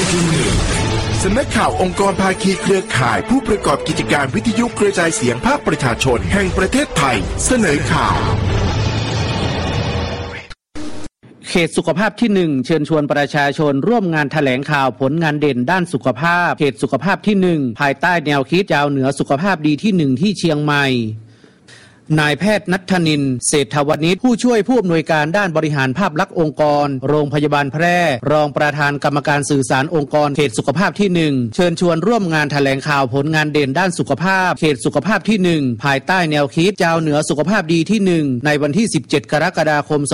สำนักข่าวองค์กรภาคีเครือข่ายผู้ประกอบกิจการวิทยุกระจายเสียงภาคประชาชนแห่งประเทศไทยเสนอข่าวเขตสุขภาพที่1เชิญชวนประชาชนร่วมงานแถลงข่าวผลงานเด่นด้านสุขภาพเขตสุขภาพที่1ภายใต้แนวคิดยาวเหนือสุขภาพดีที่1ที่เชียงใหม่นายแพทย์ณัฐนินทร์เศรษฐวณิชผู้ช่วยผู้อำนวยการด้านบริหารภาพลักษณ์องค์กรโรงพยาบาลแพร่รองประธานกรรมการสื่อสารองค์กรเขตสุขภาพที่1เชิญชวนร่วมงานแถลงข่าวผลงานเด่นด้านสุขภาพเขตสุขภาพที่1ภายใต้แนวคิดยาวเหนือสุขภาพดีที่1ในวันที่17กรกฎาคม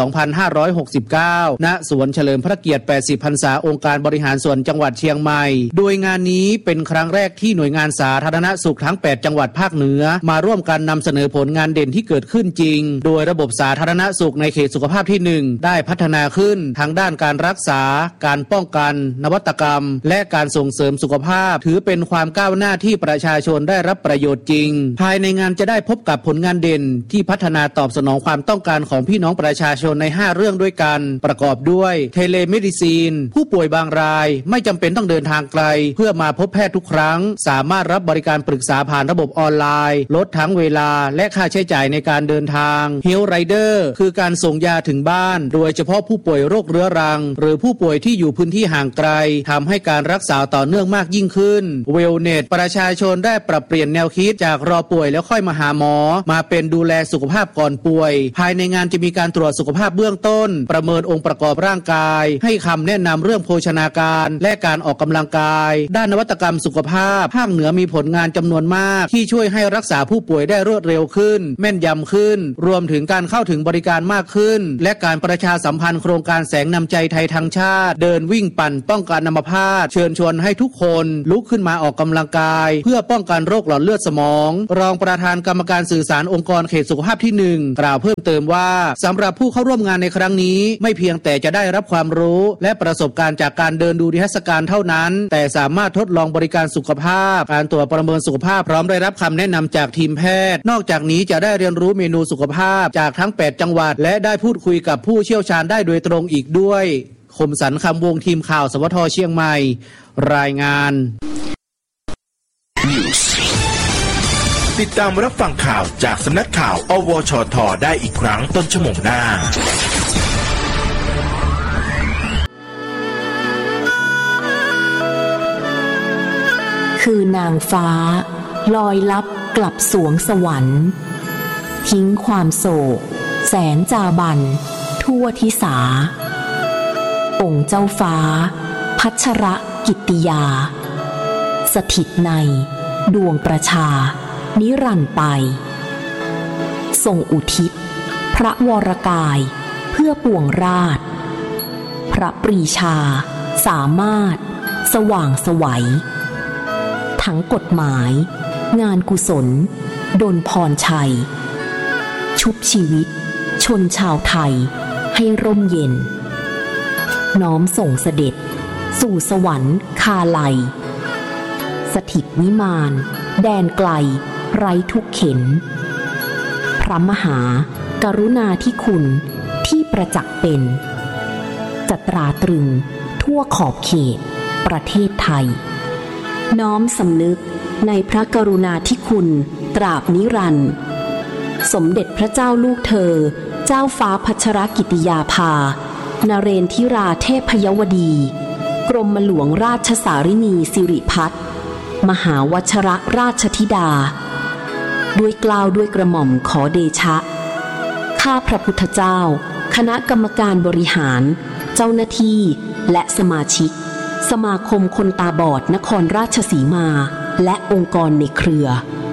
2569ณสวนเฉลิมพระเกียรติ80พรรษาองค์การบริหารส่วนจังหวัดเชียงใหม่โดยงานนี้เป็นครั้งแรกที่หน่วยงานสาธารณสุขทั้ง8จังหวัดภาคเหนือมาร่วมกันนำเสนอผลงานเด่นที่เกิดขึ้นจริงโดยระบบสาธารณสุขในเขตสุขภาพที่1ได้พัฒนาขึ้นทั้งด้านการรักษาการป้องกันนวัตกรรมและการส่งเสริมสุขภาพถือเป็นความก้าวหน้าที่ประชาชนได้รับประโยชน์จริงภายในงานจะได้พบกับผลงานเด่นที่พัฒนาตอบสนองความต้องการของพี่น้องประชาชนใน5เรื่องด้วยกันประกอบด้วยเทเลเมดิซีนผู้ป่วยบางรายไม่จำเป็นต้องเดินทางไกลเพื่อมาพบแพทย์ทุกครั้งสามารถรับบริการปรึกษาผ่านระบบออนไลน์ลดทั้งเวลาและค่าใช้จ่ายในการเดินทาง Health Rider คือการส่งยาถึงบ้านโดยเฉพาะผู้ป่วยโรคเรื้อรังหรือผู้ป่วยที่อยู่พื้นที่ห่างไกลทำให้การรักษาต่อเนื่องมากยิ่งขึ้น Wellness ประชาชนได้ปรับเปลี่ยนแนวคิดจากรอป่วยแล้วค่อยมาหาหมอมาเป็นดูแลสุขภาพก่อนป่วยภายในงานจะมีการตรวจสุขภาพเบื้องต้นประเมินองค์ประกอบร่างกายให้คำแนะนำเรื่องโภชนาการและการออกกำลังกายด้านนวัตกรรมสุขภาพภาคเหนือมีผลงานจำนวนมากที่ช่วยให้รักษาผู้ป่วยได้รวดเร็วขึ้นแม่นยำขึ้นรวมถึงการเข้าถึงบริการมากขึ้นและการประชาสัมพันธ์โครงการแสงนำใจไทยทั้งชาติเดินวิ่งปั่นป้องกันอัมพาตเชิญชวนให้ทุกคนลุกขึ้นมาออกกำลังกายเพื่อป้องกันโรคหลอดเลือดสมองรองประธานกรรมการสื่อสารองค์กรเขตสุขภาพที่1กล่าวเพิ่มเติมว่าสำหรับผู้เข้าร่วมงานในครั้งนี้ไม่เพียงแต่จะได้รับความรู้และประสบการณ์จากการเดินดูนิทรรศการเท่านั้นแต่สามารถทดลองบริการสุขภาพการตรวจประเมินสุขภาพพร้อมได้รับคำแนะนำจากทีมแพทย์นอกจากนี้จะได้เรียนรู้เมนูสุขภาพจากทั้ง8จังหวัดและได้พูดคุยกับผู้เชี่ยวชาญได้โดยตรงอีกด้วยคมสันต์คำวงทีมข่าวสวทเชียงใหม่รายงานติดตามรับฟังข่าวจากสำนักข่าวอวชทได้อีกครั้งต้นชั่วโมงหน้าคือนางฟ้าลอยลับกลับสวงสวรรค์ทิ้งความโศกแสนจาบันทั่วทิสาองค์เจ้าฟ้าพัชรกิตติยาสถิตในดวงประชานิรันดร์ไปทรงอุทิศพระวรกายเพื่อปวงราชพระปรีชาสามารถสว่างไสวทั้งกฎหมายงานกุศลดลพรชัยชุบชีวิตชนชาวไทยให้ร่มเย็นน้อมส่งเสด็จสู่สวรรค์คาลัยสถิตวิมานแดนไกลไร้ทุกเข็ญพระมหากรุณาธิคุณที่ประจักษ์เป็นจะตราตรึงทั่วขอบเขตประเทศไทยน้อมสำนึกในพระกรุณาธิคุณตราบนิรันดร์สมเด็จพระเจ้าลูกเธอเจ้าฟ้าพัชรกิติยาภานเรนทิราเทพยวดีกรมหลวงราชสารินีสิริพัฒน์มหาวชรราชธิดาด้วยเกล้าด้วยกระหม่อมขอเดชะข้าพระพุทธเจ้าคณะกรรมการบริหารเจ้าหน้าที่และสมาชิกสมาคมคนตาบอดนครราชสีมาและองค์กรในเครือ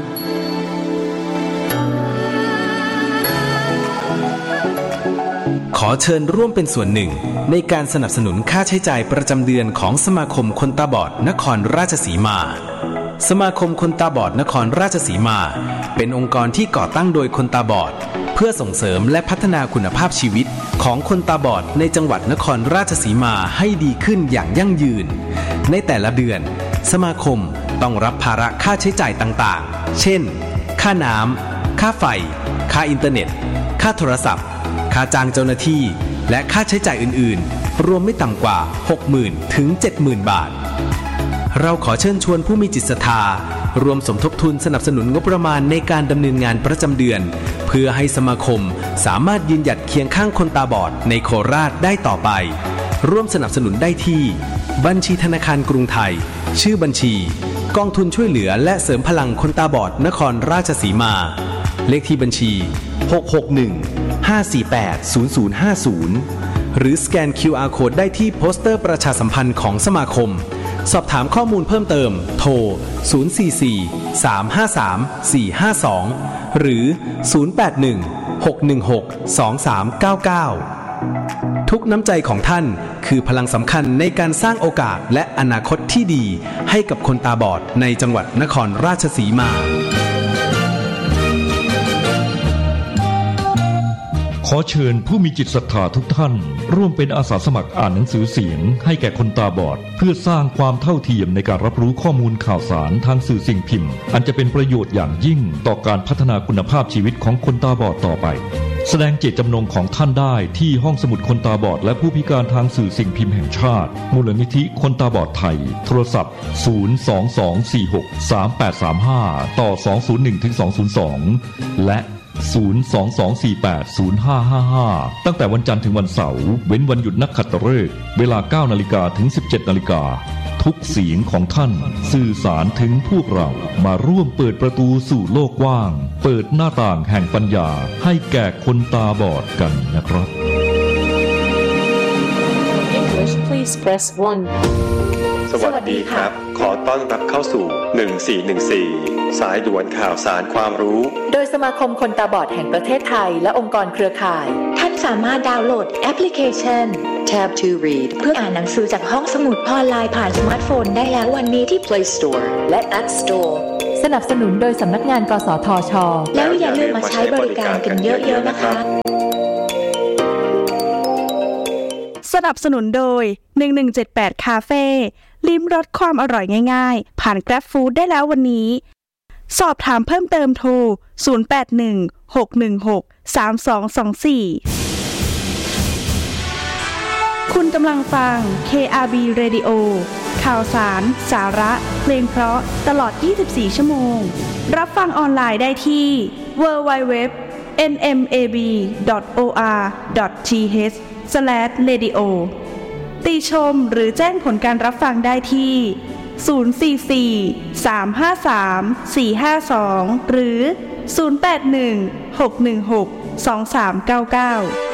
ขอเชิญร่วมเป็นส่วนหนึ่งในการสนับสนุนค่าใช้จ่ายประจำเดือนของสมาคมคนตาบอดนครราชสีมาสมาคมคนตาบอดนครราชสีมาเป็นองค์กรที่ก่อตั้งโดยคนตาบอดเพื่อส่งเสริมและพัฒนาคุณภาพชีวิตของคนตาบอดในจังหวัดนครราชสีมาให้ดีขึ้นอย่างยั่งยืนในแต่ละเดือนสมาคมต้องรับภาระค่าใช้จ่ายต่างๆเช่นค่าน้ำค่าไฟค่าอินเทอร์เน็ตค่าโทรศัพท์ค่าจ้างเจ้าหน้าที่และค่าใช้จ่ายอื่นๆรวมไม่ต่ำกว่า 60,000 ถึง 70,000 บาทเราขอเชิญชวนผู้มีจิตศรัทธารวมสมทบทุนสนับสนุนงบประมาณในการดำเนินงานประจำเดือนเพื่อให้สมาคมสามารถยืนหยัดเคียงข้างคนตาบอดในโคราชได้ต่อไปร่วมสนับสนุนได้ที่บัญชีธนาคารกรุงไทยชื่อบัญชีกองทุนช่วยเหลือและเสริมพลังคนตาบอดนครราชสีมาเลขที่บัญชี661-548-0050หรือสแกน QR Code ได้ที่โปสเตอร์ประชาสัมพันธ์ของสมาคมสอบถามข้อมูลเพิ่มเติมโทร044-353-452หรือ081-616-2399ทุกน้ำใจของท่านคือพลังสำคัญในการสร้างโอกาสและอนาคตที่ดีให้กับคนตาบอดในจังหวัดนครราชสีมาขอเชิญผู้มีจิตศรัทธาทุกท่านร่วมเป็นอาสาสมัครอ่านหนังสือเสียงให้แก่คนตาบอดเพื่อสร้างความเท่าเทียมในการรับรู้ข้อมูลข่าวสารทางสื่อสิ่งพิมพ์อันจะเป็นประโยชน์อย่างยิ่งต่อการพัฒนาคุณภาพชีวิตของคนตาบอดต่อไปแสดงเจตจำนงของท่านได้ที่ห้องสมุดคนตาบอดและผู้พิการทางสื่อสิ่งพิมพ์แห่งชาติมูลนิธิคนตาบอดไทยโทรศัพท์022463835ต่อ201-202และ022480555ตั้งแต่วันจันทร์ถึงวันเสาร์เว้นวันหยุดนักขัตฤกษ์เวลา 9:00 นถึง 17:00 นทุกเสียงของท่านสื่อสารถึงพวกเรามาร่วมเปิดประตูสู่โลกกว้างเปิดหน้าต่างแห่งปัญญาให้แก่คนตาบอดกันนะครับ English please press 1 สวัสดีครับขอต้อนรับเข้าสู่1414สายด่วนข่าวสารความรู้โดยสมาคมคนตาบอดแห่งประเทศไทยและองค์กรเครือข่ายท่านสามารถดาวน์โหลดแอปพลิเคชัน Tab to Read เพื่ออ่านหนังสือจากห้องสมุดออนไลน์ผ่านสมาร์ทโฟนได้แล้ววันนี้ที่ Play Store และ App Store สนับสนุนโดยสำนักงานกสทช.แล้วอย่าลืมมาใช้บริการกันเยอะๆนะคะสนับสนุนโดย1178คาเฟ่ลิ้มรสความอร่อยง่ายๆผ่าน Grab Food ได้แล้ววันนี้สอบถามเพิ่มเติมโทร0816163324คุณกำลังฟัง KRB Radio ข่าวสารสาระเพลงเพราะตลอด24ชั่วโมงรับฟังออนไลน์ได้ที่ www.nmab.or.th/radio ติชมหรือแจ้งผลการรับฟังได้ที่044-353-452หรือ081-616-2399